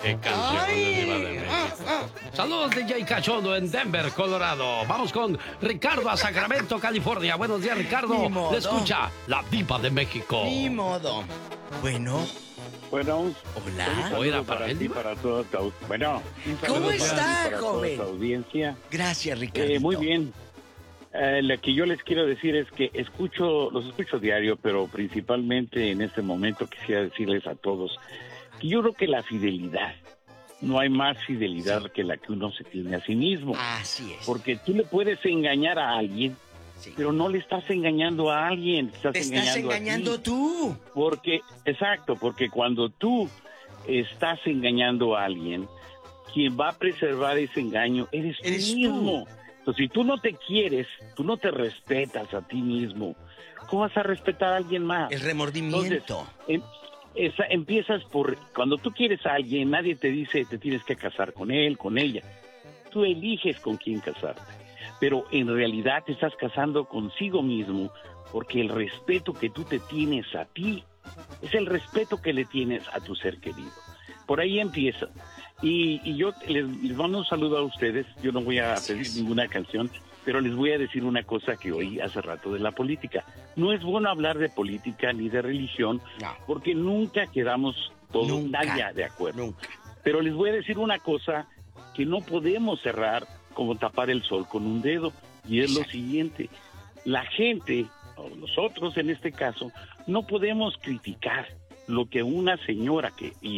Qué canción de Diva de México. Saludos, DJ Cachondo en Denver, Colorado. Vamos con Ricardo a Sacramento, California. Buenos días, Ricardo. Le escucha la Diva de México. Ni modo. Bueno. Bueno. Hola. Hola para ti, para toda tu... Bueno. ¿Cómo está, joven? Toda tu audiencia. Gracias, Ricardo. Muy bien. Lo que yo les quiero decir es que los escucho diario, pero principalmente en este momento quisiera decirles a todos que yo creo que la fidelidad, no hay más fidelidad que la que uno se tiene a sí mismo. Así es. Porque tú le puedes engañar a alguien, pero no le estás engañando a alguien. Te estás engañando tú. Porque cuando tú estás engañando a alguien, quien va a preservar ese engaño eres tú mismo. Entonces, si tú no te quieres, tú no te respetas a ti mismo, ¿cómo vas a respetar a alguien más? El remordimiento. Entonces, empiezas por... Cuando tú quieres a alguien, nadie te dice te tienes que casar con él, con ella. Tú eliges con quién casarte. Pero en realidad te estás casando consigo mismo, porque el respeto que tú te tienes a ti es el respeto que le tienes a tu ser querido. Por ahí empieza. Y yo les mando un saludo a ustedes. Yo no voy a pedir ninguna canción, pero les voy a decir una cosa que oí hace rato de la política. No es bueno hablar de política ni de religión, porque nunca quedamos todos nadie de acuerdo. Nunca. Pero les voy a decir una cosa que no podemos cerrar como tapar el sol con un dedo, y es lo siguiente: la gente, o nosotros en este caso, no podemos criticar lo que una señora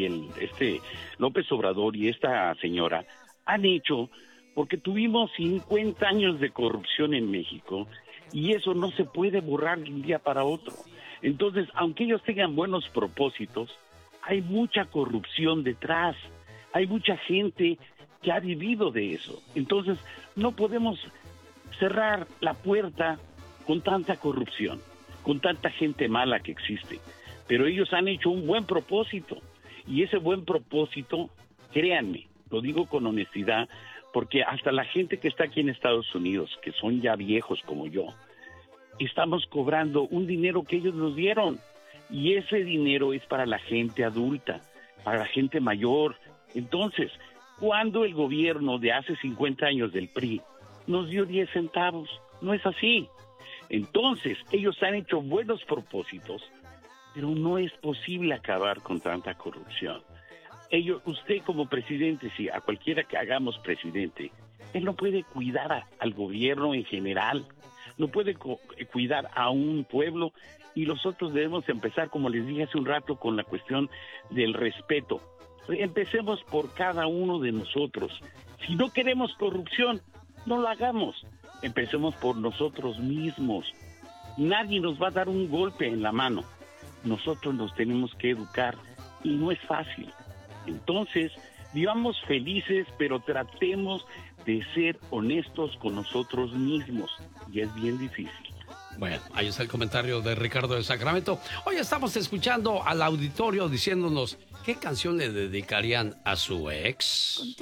López Obrador y esta señora han hecho, porque tuvimos 50 años de corrupción en México y eso no se puede borrar de un día para otro. Entonces, aunque ellos tengan buenos propósitos, hay mucha corrupción detrás, hay mucha gente que ha vivido de eso. Entonces, no podemos cerrar la puerta con tanta corrupción, con tanta gente mala que existe. Pero ellos han hecho un buen propósito, y ese buen propósito, créanme, lo digo con honestidad, porque hasta la gente que está aquí en Estados Unidos, que son ya viejos como yo, estamos cobrando un dinero que ellos nos dieron, y ese dinero es para la gente adulta, para la gente mayor. Entonces, cuando el gobierno de hace 50 años del PRI nos dio 10 centavos, no es así. Entonces, ellos han hecho buenos propósitos, pero no es posible acabar con tanta corrupción. Usted como presidente, si a cualquiera que hagamos presidente, él no puede cuidar al gobierno en general, no puede cuidar a un pueblo, y nosotros debemos empezar, como les dije hace un rato, con la cuestión del respeto. Empecemos por cada uno de nosotros. Si no queremos corrupción, no lo hagamos. Empecemos por nosotros mismos. Nadie nos va a dar un golpe en la mano. Nosotros nos tenemos que educar, y no es fácil. Entonces, vivamos felices, pero tratemos de ser honestos con nosotros mismos, y es bien difícil. Bueno, ahí está el comentario de Ricardo de Sacramento. Hoy estamos escuchando al auditorio diciéndonos qué canción le dedicarían a su ex.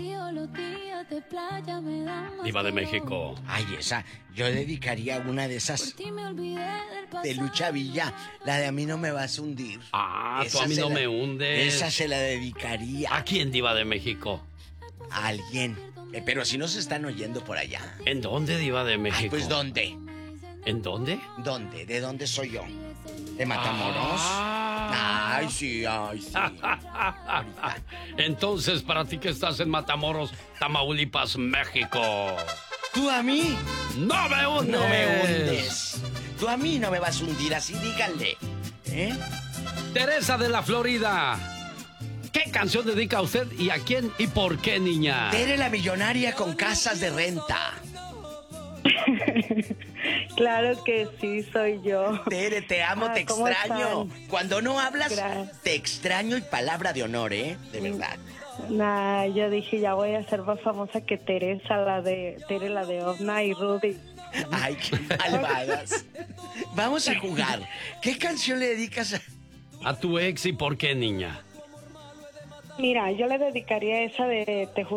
Diva de México. Ay, esa, yo dedicaría una de esas de Lucha Villa, la de A mí no me vas a hundir. Ah, tú a mí no me hundes. Esa se la dedicaría. ¿A quién, Diva de México? A alguien, pero si no se están oyendo por allá. ¿En dónde, Diva de México? Ay, pues ¿dónde? ¿En dónde? ¿Dónde? ¿De dónde soy yo? ¿De Matamoros? Ay, sí. Entonces, para ti que estás en Matamoros, Tamaulipas, México. ¿Tú a mí? ¡No me hundes! No me hundes. Tú a mí no me vas a hundir, así díganle. Teresa de la Florida. ¿Qué canción dedica a usted y a quién y por qué, niña? Tere la millonaria con casas de renta. Claro que sí, soy yo. Tere, te amo, te extraño. Están? Cuando no hablas, te extraño, y palabra de honor, de verdad. Nah, yo dije, ya voy a ser más famosa que Teresa, la de Ovna y Rudy. Ay, qué malvadas. Vamos a jugar. ¿Qué canción le dedicas a tu ex y por qué, niña? Mira, yo le dedicaría esa de Te